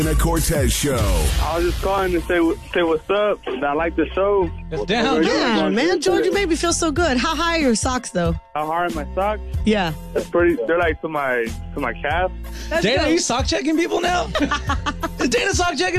The Cortez Show. I was just calling to say what's up. I like the show. It's down. Yeah, man, George, you made me feel so good. How high are your socks, though? How hard are my socks? Yeah. That's pretty. They're like to my calf. That's Dana, dope. are you sock checking people now? Is Dana sock checking